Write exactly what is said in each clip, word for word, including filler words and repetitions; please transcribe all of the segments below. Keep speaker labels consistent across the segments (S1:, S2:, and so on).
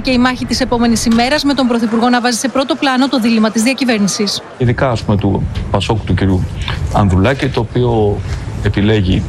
S1: και η μάχη της επόμενης ημέρας, με τον Πρωθυπουργό να βάζει σε πρώτο πλάνο το δίλημμα της διακυβέρνησης.
S2: Ειδικά, ας πούμε, του Πασόκ του κυρίου Ανδρουλάκη, το οποίο επιλέγει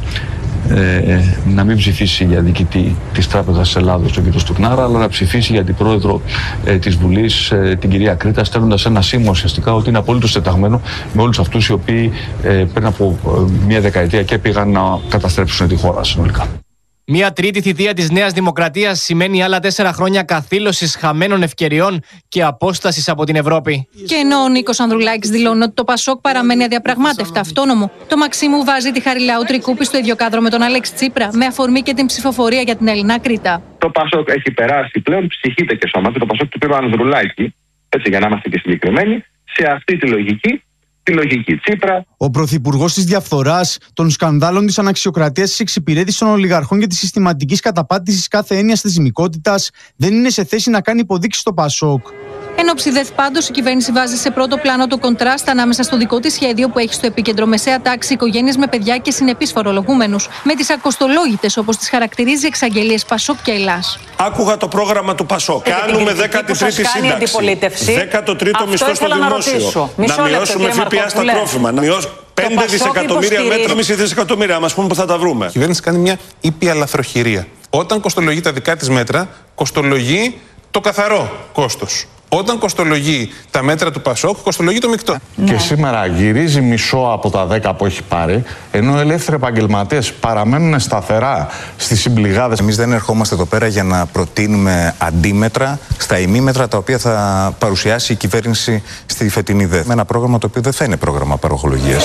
S2: ε, να μην ψηφίσει για διοικητή της Τράπεζας της Ελλάδος, τον κύριο Στουρνάρα, αλλά να ψηφίσει για την πρόεδρο ε, της Βουλής, ε, την κυρία Κρήτα, στέλνοντας ένα σήμα ουσιαστικά ότι είναι απολύτως τεταγμένο με όλους αυτούς οι οποίοι ε, πριν από ε, μία δεκαετία και πήγαν να καταστρέψουν τη χώρα συνολικά.
S3: Μια τρίτη θητεία της Νέας Δημοκρατίας σημαίνει άλλα τέσσερα χρόνια καθήλωσης χαμένων ευκαιριών και απόστασης από την Ευρώπη.
S1: Και ενώ ο Νίκος Ανδρουλάκης δηλώνει ότι το Πασόκ παραμένει αδιαπραγμάτευτα αυτόνομο, το Μαξίμου βάζει τη Χαριλάου Τρικούπη στο ίδιο κάδρο με τον Αλέξη Τσίπρα, με αφορμή και την ψηφοφορία για την Ελληνά Κρήτα.
S4: Το Πασόκ έχει περάσει πλέον ψυχείται και σώμα, και το Πασόκ του πήρε ο Ανδρουλάκη, έτσι για να είμαστε και συγκεκριμένοι, σε αυτή τη λογική. Τη λογική Τσίπρα.
S5: Ο πρωθυπουργός της διαφθοράς, των σκανδάλων της αναξιοκρατίας, της εξυπηρέτησης των ολιγαρχών και της συστηματικής καταπάτησης κάθε έννοιας θεσμικότητας δεν είναι σε θέση να κάνει υποδείξεις στο Πασόκ.
S1: Εν όψη ΔΕΘ, πάντως, η κυβέρνηση βάζει σε πρώτο πλάνο το κοντράστ ανάμεσα στο δικό της σχέδιο που έχει στο επίκεντρο μεσαία τάξη, οικογένειες με παιδιά και συνεπείς φορολογούμενους, με τις ακοστολόγητες, όπως τις χαρακτηρίζει, εξαγγελίες Πασόκ και Ελλάς.
S6: Άκουγα το πρόγραμμα του Πασόκ. Κάνουμε δέκατη τρίτη σύνταξη. δέκατο τρίτο μισθό στο δημόσιο. Να μειώσουμε ΦΠΑ στα τρόφιμα. Να μειώσουμε πέντε δισεκατομμύρια μέτρα, μισή δισεκατομμύρια. Μας πούμε που θα τα βρούμε.
S7: Η κυβέρνηση κάνει μια ήπια λαθροχειρία. Όταν κοστολογεί τα δικά της μέτρα, κοστολογεί το καθαρό κόστος. Όταν κοστολογεί τα μέτρα του Πασόκ, κοστολογεί το μεικτό.
S8: Και σήμερα γυρίζει μισό από τα δέκα που έχει πάρει, ενώ ελεύθεροι επαγγελματίες παραμένουν σταθερά στις συμπληγάδες.
S9: Εμείς δεν ερχόμαστε εδώ πέρα για να προτείνουμε αντίμετρα στα ημίμετρα τα οποία θα παρουσιάσει η κυβέρνηση στη φετινή ΔΕΘ. Με ένα πρόγραμμα το οποίο δεν θα είναι πρόγραμμα παροχολογίας.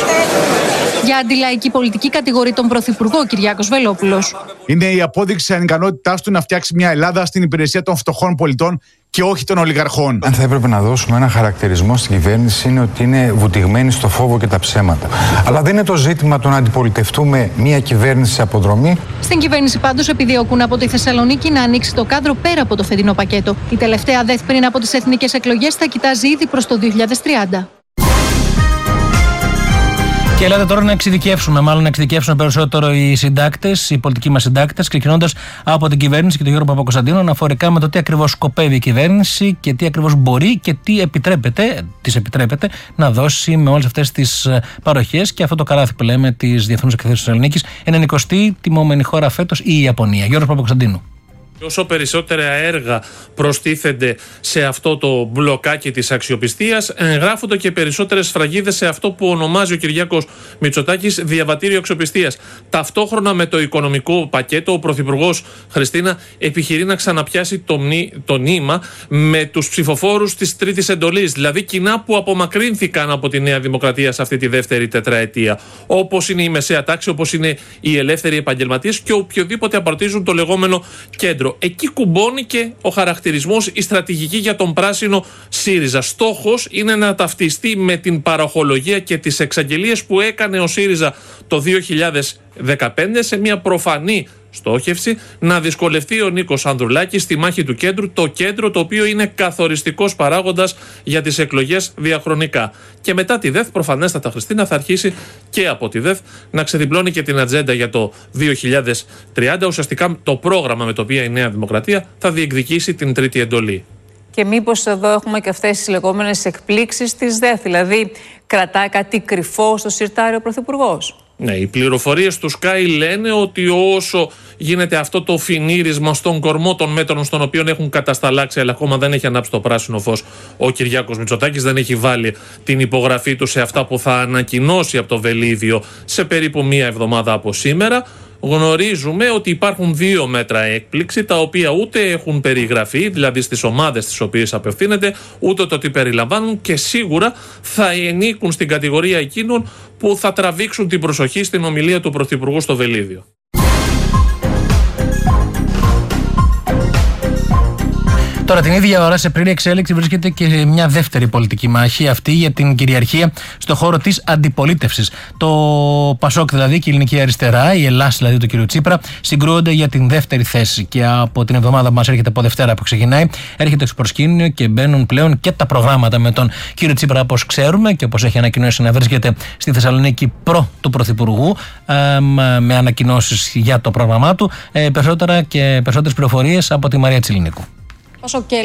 S1: Για αντιλαϊκή πολιτική κατηγορεί τον Πρωθυπουργό Κυριάκος Βελόπουλος.
S5: Είναι η απόδειξη της ανικανότητάς του να φτιάξει μια Ελλάδα στην υπηρεσία των φτωχών πολιτών και όχι των ολιγαρχών.
S10: Αν θα έπρεπε να δώσουμε ένα χαρακτηρισμό στην κυβέρνηση, είναι ότι είναι βουτυγμένη στο φόβο και τα ψέματα. Αλλά δεν είναι το ζήτημα το να αντιπολιτευτούμε μια κυβέρνηση σε αποδρομή.
S1: Στην κυβέρνηση, πάντως, επιδιώκουν από τη Θεσσαλονίκη να ανοίξει το κάδρο πέρα από το φετινό πακέτο. Η τελευταία ΔΕΘ πριν από τις εθνικές εκλογές θα κοιτάζει ήδη προς το δύο χιλιάδες τριάντα.
S11: Και ελάτε τώρα να εξειδικεύσουμε, μάλλον να εξειδικεύσουν περισσότερο οι συντάκτες, οι πολιτικοί μας συντάκτες, ξεκινώντας από την κυβέρνηση και τον Γιώργο Παπακοσταντίνο, αναφορικά με το τι ακριβώς σκοπεύει η κυβέρνηση και τι ακριβώς μπορεί και τι επιτρέπεται, τις επιτρέπεται να δώσει με όλες αυτές τις παροχές και αυτό το καράθι που λέμε της Διεθνούς Εκθέσεως Θεσσαλονίκης. ενενηκοστή τιμόμενη χώρα φέτος η Ιαπωνία. Γιώργος Παπακοσταντίνου.
S12: Όσο περισσότερα έργα προστίθενται σε αυτό το μπλοκάκι της αξιοπιστίας, εγγράφονται και περισσότερες σφραγίδες σε αυτό που ονομάζει ο Κυριάκος Μητσοτάκης διαβατήριο αξιοπιστίας. Ταυτόχρονα με το οικονομικό πακέτο, ο Πρωθυπουργός, Χριστίνα, επιχειρεί να ξαναπιάσει το, μνή, το νήμα με τους ψηφοφόρους της τρίτης εντολής, δηλαδή κοινά που απομακρύνθηκαν από τη Νέα Δημοκρατία σε αυτή τη δεύτερη τετραετία. Όπως είναι η μεσαία τάξη, όπως είναι οι ελεύθεροι επαγγελματίες και οποιοδήποτε απαρτίζουν το λεγόμενο κέντρο. Εκεί κουμπώνει και ο χαρακτηρισμός, η στρατηγική για τον πράσινο ΣΥΡΙΖΑ. Στόχος είναι να ταυτιστεί με την παροχολογία και τις εξαγγελίες που έκανε ο ΣΥΡΙΖΑ το δύο χιλιάδες δεκαπέντε σε μια προφανή στόχευση να δυσκολευτεί ο Νίκος Ανδρουλάκης στη μάχη του κέντρου, το κέντρο το οποίο είναι καθοριστικός παράγοντας για τις εκλογές διαχρονικά. Και μετά τη ΔΕΘ, προφανέστατα, Χριστίνα, θα αρχίσει και από τη ΔΕΘ να ξεδιπλώνει και την ατζέντα για το δύο χιλιάδες τριάντα, ουσιαστικά το πρόγραμμα με το οποίο η Νέα Δημοκρατία θα διεκδικήσει την τρίτη εντολή.
S13: Και μήπως εδώ έχουμε και αυτές τις λεγόμενες εκπλήξεις της ΔΕΘ, δηλαδή κρατάει κάτι κρυφό στο συρτάρι ο Πρωθυπουργός.
S12: Ναι, οι πληροφορίες του Sky λένε ότι όσο γίνεται αυτό το φινίρισμα στον κορμό των μέτρων στον οποίο έχουν κατασταλάξει, αλλά ακόμα δεν έχει ανάψει το πράσινο φως ο Κυριάκος Μητσοτάκης, δεν έχει βάλει την υπογραφή του σε αυτά που θα ανακοινώσει από το Βελίδιο σε περίπου μία εβδομάδα από σήμερα. Γνωρίζουμε ότι υπάρχουν δύο μέτρα έκπληξη, τα οποία ούτε έχουν περιγραφεί, δηλαδή στις ομάδες στις οποίες απευθύνεται, ούτε το τι περιλαμβάνουν, και σίγουρα θα ενίκουν στην κατηγορία εκείνων που θα τραβήξουν την προσοχή στην ομιλία του Πρωθυπουργού στο Βελίδιο.
S11: Τώρα, την ίδια ώρα, σε πλήρη εξέλιξη, βρίσκεται και μια δεύτερη πολιτική μάχη, αυτή για την κυριαρχία στο χώρο της αντιπολίτευσης. Το Πασόκ, δηλαδή, και η Ελληνική Αριστερά, η Ελλάς, δηλαδή, του κ. Τσίπρα, συγκρούονται για την δεύτερη θέση. Και από την εβδομάδα που μας έρχεται, από Δευτέρα που ξεκινάει, έρχεται στο προσκήνιο και μπαίνουν πλέον και τα προγράμματα με τον κ. Τσίπρα, όπως ξέρουμε και όπως έχει ανακοινώσει να βρίσκεται στη Θεσσαλονίκη προ του Πρωθυπουργού, ε, με ανακοινώσεις για το πρόγραμμά του. Ε, περισσότερα και περισσότερες πληροφορίες από τη Μαρία Τσιλινίκου.
S1: Όσο και